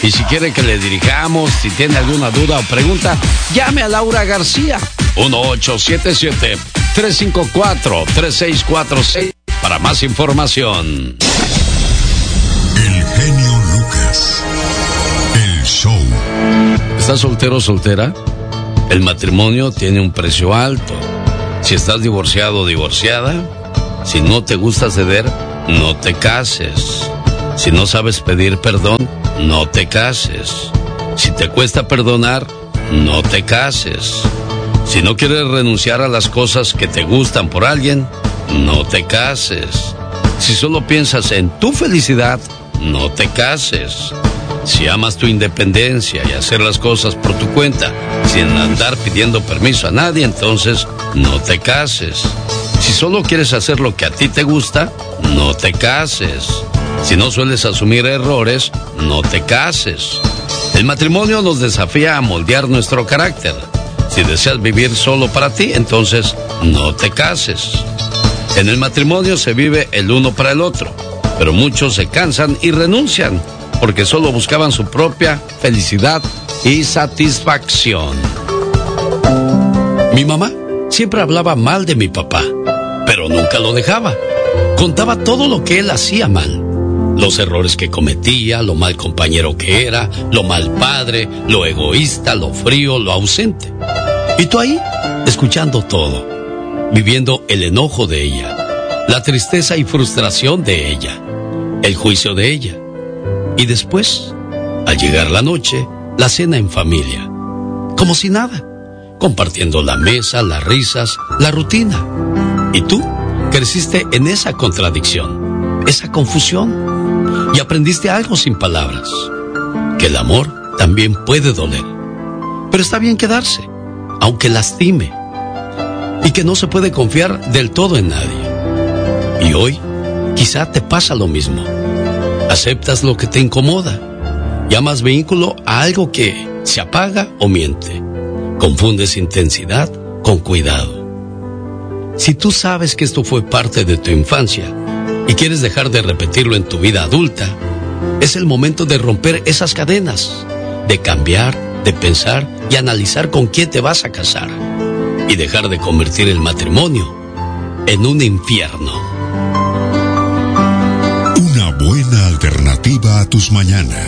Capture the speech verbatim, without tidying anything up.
Y si quiere que le dirijamos, si tiene alguna duda o pregunta, llame a Laura García. uno ocho siete siete, tres cinco cuatro, tres seis cuatro seis para más información. El genio Lucas. El show. ¿Estás soltero o soltera? El matrimonio tiene un precio alto. Si estás divorciado o divorciada, si no te gusta ceder, no te cases. Si no sabes pedir perdón, no te cases. Si te cuesta perdonar, no te cases. Si no quieres renunciar a las cosas que te gustan por alguien, no te cases. Si solo piensas en tu felicidad, no te cases. Si amas tu independencia y hacer las cosas por tu cuenta, sin andar pidiendo permiso a nadie, entonces no te cases. Si solo quieres hacer lo que a ti te gusta, no te cases. Si no sueles asumir errores, no te cases. El matrimonio nos desafía a moldear nuestro carácter. Si deseas vivir solo para ti, entonces no te cases. En el matrimonio se vive el uno para el otro, pero muchos se cansan y renuncian porque solo buscaban su propia felicidad y satisfacción. Mi mamá siempre hablaba mal de mi papá, pero nunca lo dejaba. Contaba todo lo que él hacía mal. Los errores que cometía, lo mal compañero que era, lo mal padre, lo egoísta, lo frío, lo ausente. Y tú ahí, escuchando todo, viviendo el enojo de ella, la tristeza y frustración de ella, el juicio de ella. Y después, al llegar la noche, la cena en familia, como si nada, compartiendo la mesa, las risas, la rutina. Y tú creciste en esa contradicción, esa confusión, y aprendiste algo sin palabras, que el amor también puede doler, pero está bien quedarse, aunque lastime, y que no se puede confiar del todo en nadie. Y hoy, quizá te pasa lo mismo. Aceptas lo que te incomoda, llamas vehículo a algo que se apaga o miente, confundes intensidad con cuidado. Si tú sabes que esto fue parte de tu infancia y quieres dejar de repetirlo en tu vida adulta, es el momento de romper esas cadenas, de cambiar, de pensar y analizar con quién te vas a casar y dejar de convertir el matrimonio en un infierno. Una buena alternativa a tus mañanas.